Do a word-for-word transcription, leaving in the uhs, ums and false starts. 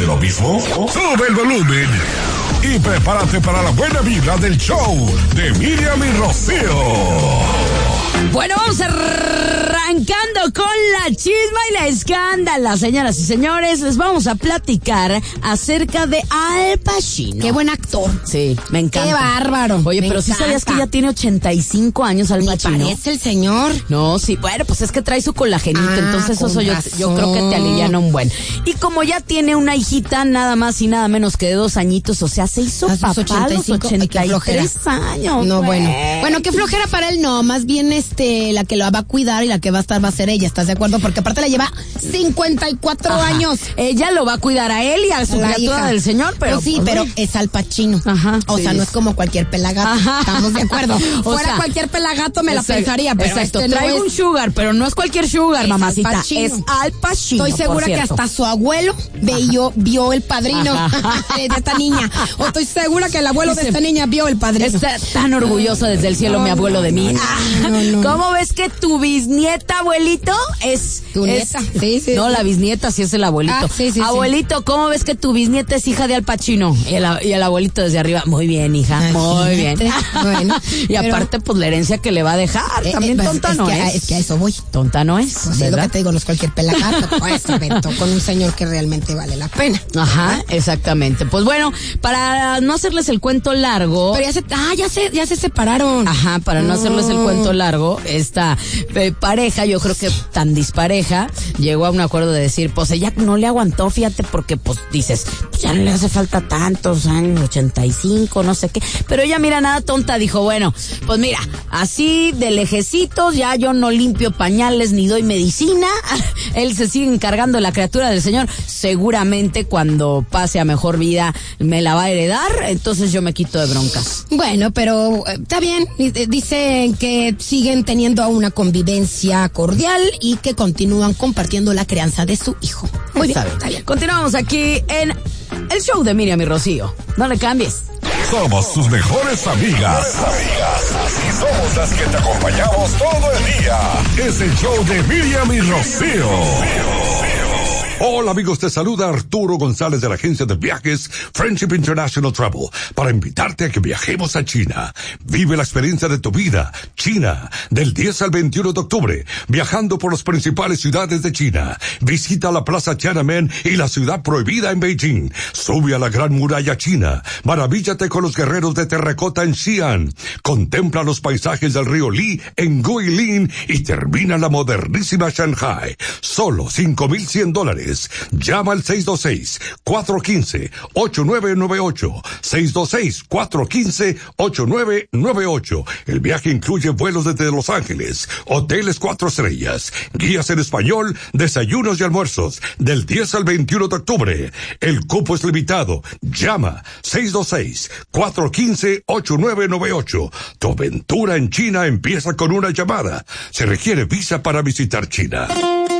de lo mismo? Sube el volumen y prepárate para la buena vibra del show de Miriam y Rocío. Bueno, vamos arrancando con la chisma y la escándala, señoras y señores. Les vamos a platicar acerca de Al Pacino. Qué buen actor. Sí, me encanta. Qué bárbaro. Oye, me pero sí encanta. sabías que ya tiene ochenta y cinco años Al Pacino. Ni parece el señor. No, sí, bueno, pues es que trae su colagenito, Ah, entonces eso yo, razón. yo creo que te aliviana un buen. Y como ya tiene una hijita, nada más y nada menos que de dos añitos, o sea, se hizo A sus papá ochenta y a los cinco, ay, qué ochenta y tres flojera. años. No, güey. bueno. Bueno, qué flojera para él, no. Más bien, este, la que lo va a cuidar y la que va a estar va a ser ella. ¿Estás de acuerdo? Porque aparte le lleva cincuenta y cuatro Ajá. años. Ella lo va a cuidar a él y a su La criatura hija. del señor, pero Pues sí, pues, pero bueno. es Al Pacino. Ajá, O sí, sea, no es. es como cualquier pelagato. Ajá. Estamos de acuerdo. O Fuera sea, cualquier pelagato me la Exacto, pensaría, pero exacto. este no Traigo es. un sugar, pero no es cualquier sugar, Es mamacita. Al Pacino. Es Al Pacino. Estoy segura por que cierto. hasta su abuelo vio, vio El Padrino Ajá. de esta niña. O estoy segura que el abuelo de esta niña vio El Padrino. Está tan orgulloso desde el cielo No, mi abuelo de mí. no, no, no. ¿Cómo ves que tu bisnieta, abuelito, es... Tu es- nieta. Sí, sí, No, sí. la bisnieta sí es el abuelito. Ah, sí, sí, sí. Abuelito, ¿cómo ves que tu bisnieta es hija de Al Pacino? Y el, y el abuelito desde arriba, muy bien, hija, muy bien. Imagínate. Bueno, y pero- aparte, pues la herencia que le va a dejar. Eh, También eh, tonta es no que, es. Es que a eso voy. Tonta no es, Pues es lo ¿verdad? que te digo, no es cualquier pelagato, pues aventó con un señor que realmente vale la pena. Ajá, exactamente. Pues bueno, para no hacerles el cuento largo. Pero ya se, ah, ya se, ya se separaron. Ajá, para no hacerles el Mm. cuento largo, esta eh, pareja, yo creo que tan dispareja, llegó a un acuerdo de decir, pues ella no le aguantó, fíjate, porque pues dices, pues ya no le hace falta tantos años, ochenta y cinco, no sé qué, pero ella mira nada tonta, dijo, bueno, pues mira, así de lejecitos, ya yo no limpio pañales ni doy medicina, él se sigue encargando de la criatura del señor, seguramente cuando pase a mejor vida me la va a heredar, entonces yo me quito de broncas. Bueno, pero eh, está bien. Eh, Dicen que siguen teniendo una convivencia cordial y que continúan compartiendo la crianza de su hijo. Muy bien, Está está bien. Continuamos aquí en el show de Miriam y Rocío. No le cambies. Somos tus mejores amigas. Y somos las que te acompañamos todo el día. Es el show de Miriam y Rocío. Hola amigos, te saluda Arturo González de la agencia de viajes Friendship International Travel para invitarte a que viajemos a China. Vive la experiencia de tu vida, China, del diez al veintiuno de octubre, viajando por las principales ciudades de China. Visita la Plaza Tiananmen y la ciudad prohibida en Beijing. Sube a la Gran Muralla China. Maravíllate con los guerreros de terracota en Xi'an. Contempla los paisajes del río Li en Guilin y termina la modernísima Shanghai. Solo cinco mil cien dólares. Llama al seis dos seis, cuatro uno cinco, ocho nueve nueve ocho. seis dos seis, cuatro uno cinco, ocho nueve nueve ocho. El viaje incluye vuelos desde Los Ángeles, hoteles cuatro estrellas, guías en español, desayunos y almuerzos, del diez al veintiuno de octubre. El cupo es limitado. Llama seis dos seis, cuatro uno cinco, ocho nueve nueve ocho. Tu aventura en China empieza con una llamada. Se requiere visa para visitar China.